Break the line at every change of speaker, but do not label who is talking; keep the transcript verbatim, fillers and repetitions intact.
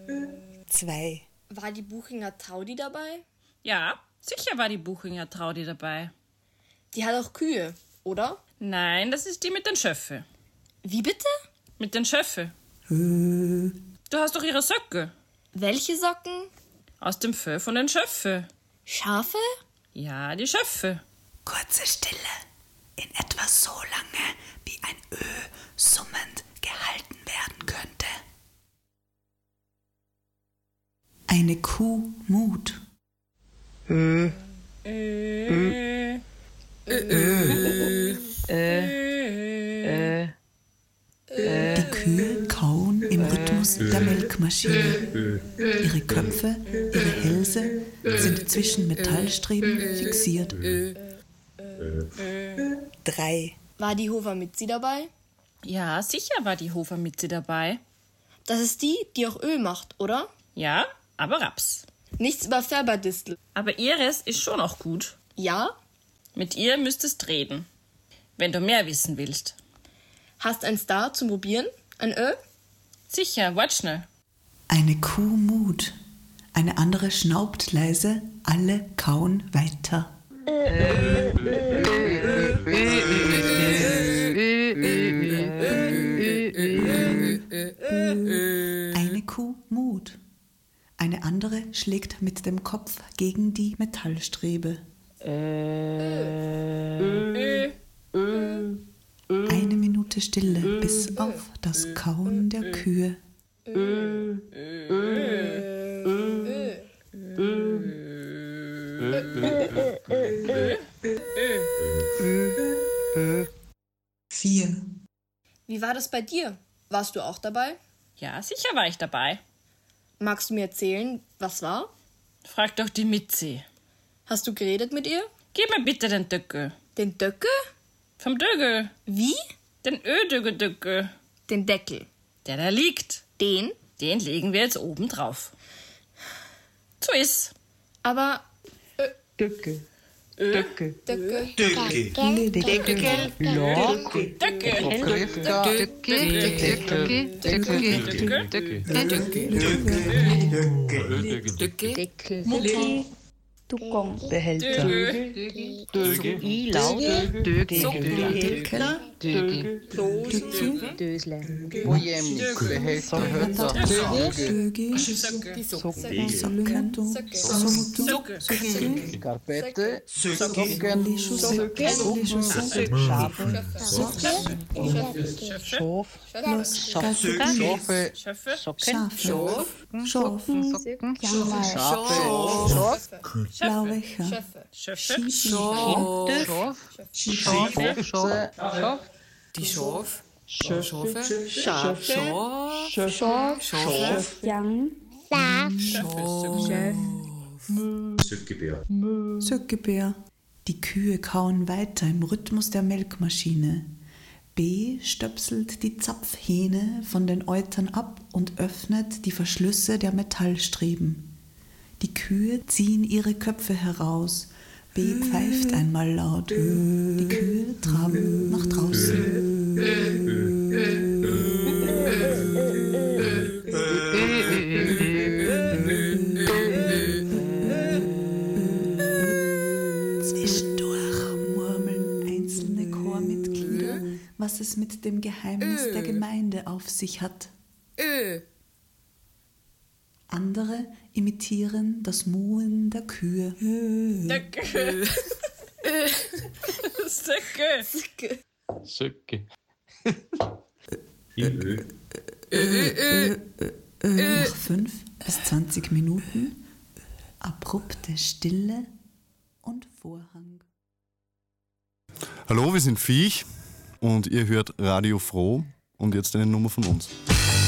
Zwei.
War die Buchinger Traudi dabei?
Ja, sicher war die Buchinger Traudi dabei.
Die hat auch Kühe, oder?
Nein, das ist die mit den Schöffe.
Wie bitte?
Mit den Schöffe. Du hast doch ihre Söcke.
Welche Socken?
Aus dem Fell von den Schöffe.
Schafe?
Ja, die Schöffe.
Kurze Stille. In etwa so lange, wie ein Ö summend gehalten werden könnte. Eine Kuh mut.
Ö. Ö. Ö. Ö.
Die Kühe kauen im Rhythmus der Melkmaschine. Ihre Köpfe, ihre Hälse sind zwischen Metallstreben fixiert. Drei.
War die Hofer Mitzi dabei?
Ja, sicher war die Hofer Mitzi dabei.
Das ist die, die auch Öl macht, oder?
Ja, aber Raps.
Nichts über Färberdistel.
Aber ihres ist schon auch gut.
Ja?
Mit ihr müsstest reden, wenn du mehr wissen willst.
Hast ein Star zum Probieren? Ein Ö?
Sicher, wart schnell.
Eine Kuh mut. Eine andere schnaubt leise, alle kauen weiter. Eine Kuh mut. Eine andere schlägt mit dem Kopf gegen die Metallstrebe. Eine Minute Stille bis auf das Kauen der Kühe. Vier.
Wie war das bei dir? Warst du auch dabei?
Ja, sicher war ich dabei.
Magst du mir erzählen, was war?
Frag doch die Mitzi.
Hast du geredet mit ihr?
Gib mir bitte den Döckel.
Den Döcke?
Vom Dögel.
Wie?
Den Ödögel-Döckel.
Den Deckel.
Der da liegt.
Den?
Den legen wir jetzt oben drauf. So ist.
Aber
Döcke.
Ö.
Döcke.
Döcke.
Döcke.
Döcke.
Loke.
Döckel.
Krifka.
Döckel.
Mutti, Tukkong,
Behälter.
I-laut,
Dökeler.
Dösle,
Pojemnik. Behälter. Hötter.
Döge,
Die
Socken,
Sucke.
Skarpette. Socken.
Socken,
Schafe.
Schof,
Schafe.
Schöffe.
Socken,
Schaf, Schaf,
Jammer,
Schafe.
Blauwächer,
Schöffe.
Schaf. Schafe.
Die Schaf,
Schafe.
Schaf, Schaf, Schaf,
Yang,
Söckebär.
Söckebär. Die Kühe kauen weiter im Rhythmus der Melkmaschine. B stöpselt die Zapfhähne von den Eutern ab und öffnet die Verschlüsse der Metallstreben. Die Kühe ziehen ihre Köpfe heraus. B pfeift einmal laut. Die Kühe traben nach draußen. Zwischendurch murmeln einzelne Chormitglieder, was es mit dem Geheimnis der Gemeinde auf sich hat.
Ö.
Andere imitieren das Muhen der Kühe.
Döckel. Söcke.
Söcke.
Nach fünf bis zwanzig Minuten abrupte Stille und Vorhang.
Hallo, wir sind Viech und ihr hört Radio Froh und jetzt eine Nummer von uns.